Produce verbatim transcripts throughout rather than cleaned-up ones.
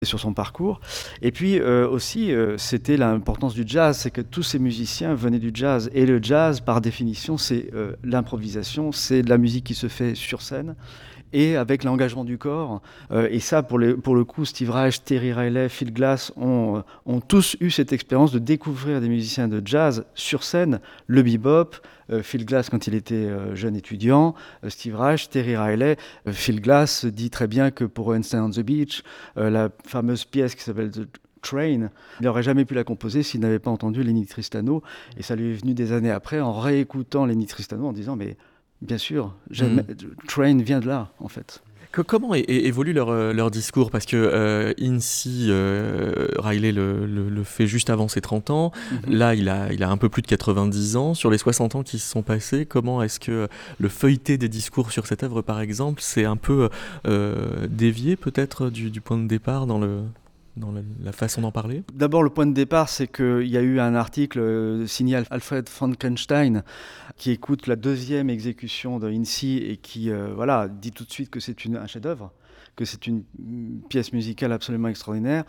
sur son parcours. Et puis euh, aussi, euh, c'était l'importance du jazz, c'est que tous ces musiciens venaient du jazz. Et le jazz, par définition, c'est euh, l'improvisation, c'est de la musique qui se fait sur scène et avec l'engagement du corps. Euh, et ça, pour, les, pour le coup, Steve Reich, Terry Riley, Phil Glass ont, ont tous eu cette expérience de découvrir des musiciens de jazz sur scène, le bebop, euh, Phil Glass quand il était euh, jeune étudiant, euh, Steve Reich, Terry Riley. Euh, Phil Glass dit très bien que pour Einstein on the Beach, euh, la fameuse pièce qui s'appelle The Train, il n'aurait jamais pu la composer s'il n'avait pas entendu Lenny Tristano. Et ça lui est venu des années après en réécoutant Lenny Tristano en disant mais bien sûr, jamais, mm. Train vient de là, en fait. Que, comment é- é- évolue leur, leur discours ? Parce que euh, Incy, euh, Riley le, le, le fait juste avant ses trente ans. Mm-hmm. Là, il a, il a un peu plus de quatre-vingt-dix ans. Sur les soixante ans qui se sont passés, comment est-ce que le feuilleté des discours sur cette œuvre, par exemple, s'est un peu euh, dévié peut-être du, du point de départ dans le... dans la, la façon d'en parler ? D'abord, le point de départ, c'est qu'il y a eu un article euh, signé Alfred Frankenstein qui écoute la deuxième exécution de Incy et qui euh, voilà, dit tout de suite que c'est une, un chef-d'œuvre, que c'est une pièce musicale absolument extraordinaire.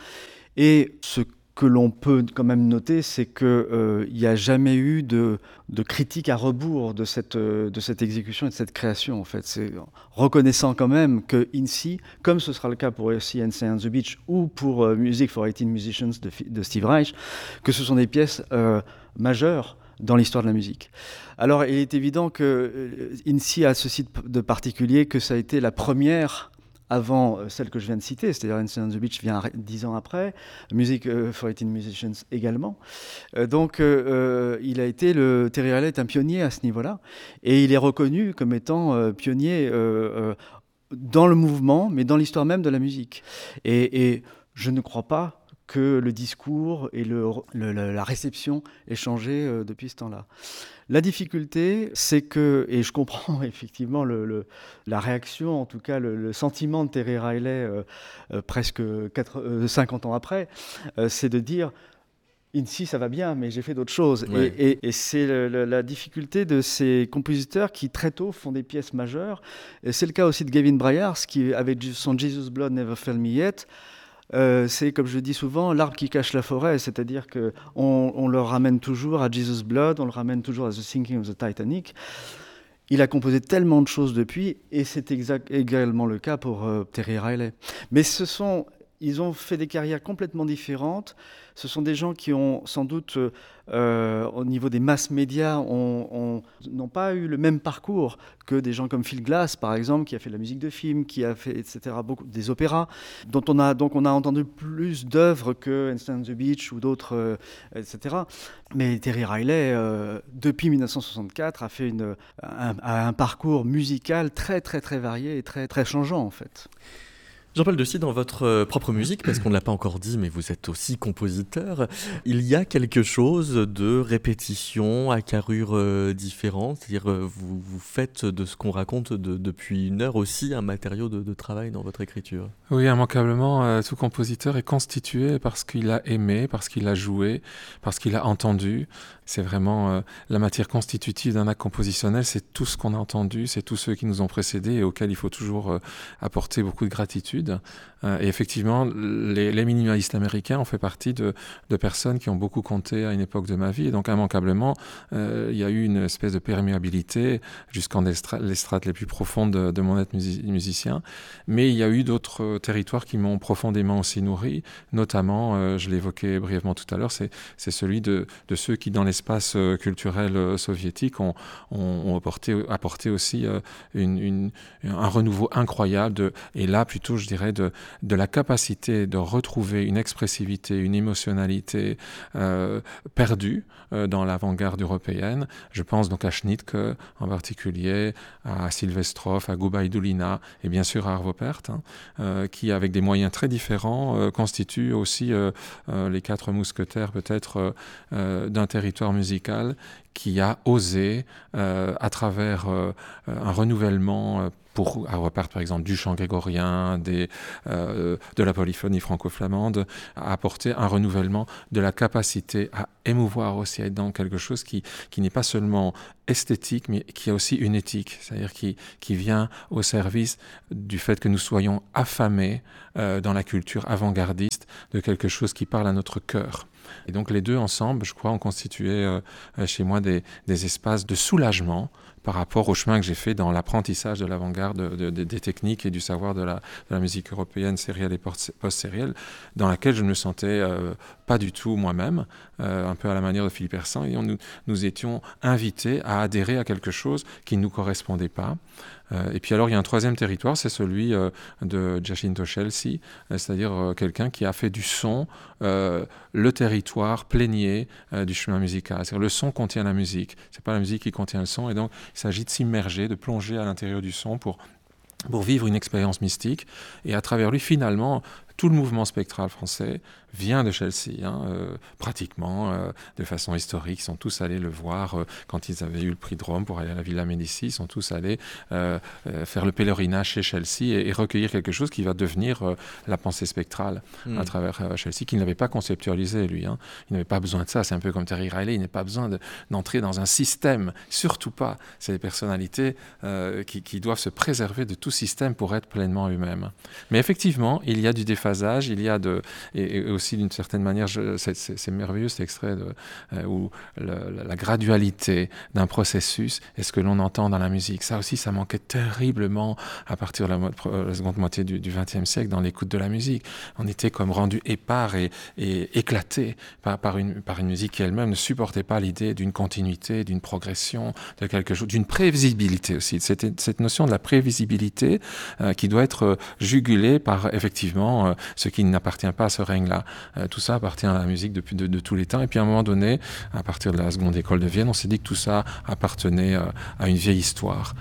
Et ce que l'on peut quand même noter, c'est qu'il euh, n'y a jamais eu de, de critique à rebours de cette, de cette exécution et de cette création. En fait. C'est reconnaissant quand même que Incy, comme ce sera le cas pour aussi Einstein on the Beach ou pour euh, Music for eighteen Musicians de, de Steve Reich, que ce sont des pièces euh, majeures dans l'histoire de la musique. Alors, il est évident que euh, Incy a ceci de particulier que ça a été la première avant celle que je viens de citer, c'est-à-dire Einstein on the Beach vient dix ans après, Music for eighteen Musicians également. Euh, donc euh, il a été, le Terry Riley est un pionnier à ce niveau-là, et il est reconnu comme étant euh, pionnier euh, euh, dans le mouvement, mais dans l'histoire même de la musique. Et, et je ne crois pas que le discours et le, le, la réception aient changé euh, depuis ce temps-là. La difficulté, c'est que, et je comprends effectivement le, le, la réaction, en tout cas le, le sentiment de Terry Riley euh, euh, presque quatre, euh, cinquante ans après, euh, c'est de dire Incy, ça va bien, mais j'ai fait d'autres choses. Ouais. Et, et, et c'est le, le, la difficulté de ces compositeurs qui très tôt font des pièces majeures. Et c'est le cas aussi de Gavin Bryars, qui avec son Jesus Blood Never Failed Me Yet, Euh, c'est, comme je dis souvent, l'arbre qui cache la forêt, c'est-à-dire qu'on on le ramène toujours à Jesus Blood, on le ramène toujours à The Sinking of the Titanic. Il a composé tellement de choses depuis, et c'est exact, également le cas pour euh, Terry Riley. Mais ce sont, ils ont fait des carrières complètement différentes. Ce sont des gens qui ont sans doute, euh, au niveau des masses médias, on, on, n'ont pas eu le même parcours que des gens comme Phil Glass, par exemple, qui a fait de la musique de film, qui a fait, et cetera, beaucoup, des opéras, dont on a, donc on a entendu plus d'œuvres que Einstein on the Beach ou d'autres, euh, et cetera. Mais Terry Riley, euh, depuis dix-neuf cent soixante-quatre, a fait une, un, un parcours musical très, très, très varié et très, très changeant, en fait. Jean-Paul Dessy, dans votre propre musique, parce qu'on ne l'a pas encore dit, mais vous êtes aussi compositeur, il y a quelque chose de répétition à carrure euh, différente, c'est-à-dire euh, vous, vous faites de ce qu'on raconte de, depuis une heure aussi un matériau de, de travail dans votre écriture. Oui, immanquablement, euh, tout compositeur est constitué parce qu'il a aimé, parce qu'il a joué, parce qu'il a entendu. C'est vraiment euh, la matière constitutive d'un acte compositionnel, c'est tout ce qu'on a entendu, c'est tous ceux qui nous ont précédés et auxquels il faut toujours euh, apporter beaucoup de gratitude. Euh, et effectivement, les, les minimalistes américains ont fait partie de, de personnes qui ont beaucoup compté à une époque de ma vie. Et donc, immanquablement, euh, il y a eu une espèce de perméabilité jusqu'en estra- les strates les plus profondes de, de mon être musi- musicien. Mais il y a eu d'autres territoires qui m'ont profondément aussi nourri. Notamment, euh, je l'évoquais brièvement tout à l'heure, c'est, c'est celui de, de ceux qui, dans l'espace euh, culturel euh, soviétique, ont, ont, ont apporté, apporté aussi euh, une, une, un renouveau incroyable. De, et là, plutôt, je dirais, de, de la capacité de retrouver une expressivité, une émotionnalité euh, perdue euh, dans l'avant-garde européenne. Je pense donc à Schnittke en particulier, à Silvestrov, à Gubaidulina et bien sûr à Arvo Pärt, hein, euh, qui, avec des moyens très différents, euh, constituent aussi euh, euh, les quatre mousquetaires peut-être euh, d'un territoire musical qui a osé, euh, à travers euh, un renouvellement, euh, pour Arvo Pärt par exemple, du chant grégorien, des, euh, de la polyphonie franco-flamande, à apporter un renouvellement de la capacité à émouvoir aussi, à être dans quelque chose qui, qui n'est pas seulement esthétique, mais qui a aussi une éthique, c'est-à-dire qui, qui vient au service du fait que nous soyons affamés euh, dans la culture avant-gardiste de quelque chose qui parle à notre cœur. Et donc les deux ensemble, je crois, ont constitué euh, chez moi des, des espaces de soulagement par rapport au chemin que j'ai fait dans l'apprentissage de l'avant-garde, de, de, des techniques et du savoir de la, de la musique européenne sérielle et post-sérielle, dans laquelle je ne me sentais euh, pas du tout moi-même, euh, un peu à la manière de Philippe Hersant, et on, nous, nous étions invités à adhérer à quelque chose qui ne nous correspondait pas. Euh, et puis alors il y a un troisième territoire, c'est celui euh, de Giacinto Scelsi, euh, c'est-à-dire euh, quelqu'un qui a fait du son euh, le territoire plénier euh, du chemin musical. C'est-à-dire le son contient la musique, c'est pas la musique qui contient le son, et donc il s'agit de s'immerger, de plonger à l'intérieur du son pour, pour vivre une expérience mystique. Et à travers lui, finalement, tout le mouvement spectral français vient de Scelsi, hein, euh, pratiquement, euh, de façon historique. Ils sont tous allés le voir euh, quand ils avaient eu le prix de Rome pour aller à la Villa Médicis. Ils sont tous allés euh, euh, faire le pèlerinage chez Scelsi et, et recueillir quelque chose qui va devenir euh, la pensée spectrale mmh. à travers euh, Scelsi, qu'il n'avait pas conceptualisé, lui. Hein. Il n'avait pas besoin de ça. C'est un peu comme Terry Riley. Il n'a pas besoin de, d'entrer dans un système. Surtout pas. C'est des personnalités euh, qui, qui doivent se préserver de tout système pour être pleinement eux-mêmes. Mais effectivement, il y a du déphasage, il y a de... Et, et aussi, d'une certaine manière, je, c'est, c'est, c'est merveilleux cet extrait de, euh, où le, la gradualité d'un processus est ce que l'on entend dans la musique. Ça aussi, ça manquait terriblement à partir de la, mo- la seconde moitié du vingtième siècle dans l'écoute de la musique. On était comme rendu épars et, et éclatés par, par, une, par une musique qui elle-même ne supportait pas l'idée d'une continuité, d'une progression, de quelque chose, d'une prévisibilité aussi. C'était cette notion de la prévisibilité euh, qui doit être jugulée par effectivement euh, ce qui n'appartient pas à ce règne-là. Euh, tout ça appartient à la musique depuis de, de tous les temps. Et puis à un moment donné, à partir de la seconde école de Vienne, on s'est dit que tout ça appartenait euh, à une vieille histoire.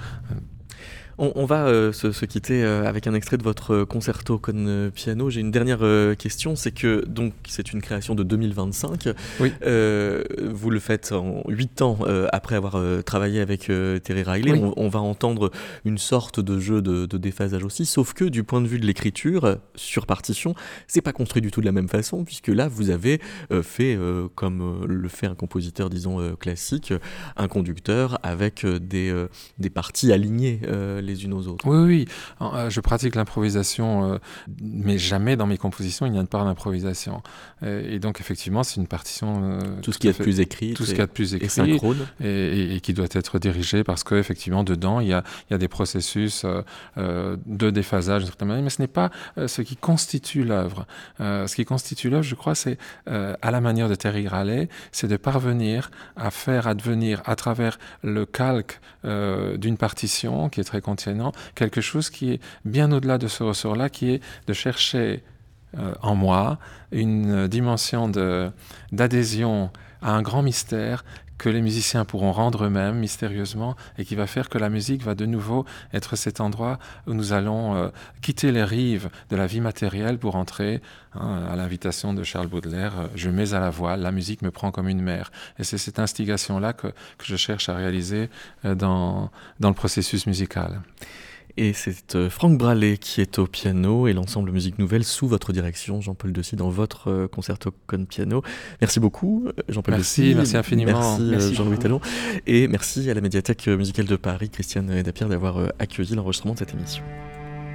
On, on va euh, se, se quitter euh, avec un extrait de votre concerto con piano. J'ai une dernière euh, question, c'est que donc c'est une création de deux mille vingt-cinq. Oui. Euh, vous le faites en huit ans euh, après avoir euh, travaillé avec euh, Terry Riley. Oui. On, on va entendre une sorte de jeu de, de déphasage aussi, sauf que du point de vue de l'écriture sur partition, c'est pas construit du tout de la même façon, puisque là vous avez euh, fait euh, comme euh, le fait un compositeur, disons euh, classique, un conducteur avec euh, des euh, des parties alignées. Euh, les unes aux autres. Oui, oui. Je pratique l'improvisation, euh, mais jamais dans mes compositions, il n'y a pas d'improvisation. Et, et donc, effectivement, c'est une partition... Euh, tout, tout ce qui est plus écrit. Tout ce qui est plus écrit. Et synchrone. Et, et, et qui doit être dirigé parce qu'effectivement, dedans, il y a, il y a des processus euh, de déphasage, d'une certaine manière, mais ce n'est pas euh, ce qui constitue l'œuvre. Euh, ce qui constitue l'œuvre, je crois, c'est, euh, à la manière de Terry Riley, c'est de parvenir à faire advenir, à travers le calque euh, d'une partition, qui est très contiennant, quelque chose qui est bien au-delà de ce ressort-là, qui est de chercher euh, en moi une dimension de, d'adhésion à un grand mystère que les musiciens pourront rendre eux-mêmes mystérieusement et qui va faire que la musique va de nouveau être cet endroit où nous allons euh, quitter les rives de la vie matérielle pour entrer, hein, à l'invitation de Charles Baudelaire, euh, je mets à la voile, la musique me prend comme une mer. Et c'est cette instigation-là que, que je cherche à réaliser euh, dans, dans le processus musical. Et c'est Franck Bralé qui est au piano et l'ensemble Musique Nouvelle sous votre direction, Jean-Paul Dessy, dans votre concerto con piano. Merci beaucoup, Jean-Paul merci, Dessy. Merci infiniment. Merci, merci Jean-Louis Tallon. Et merci à la Médiathèque musicale de Paris, Christiane Dapierre, d'avoir accueilli l'enregistrement de cette émission.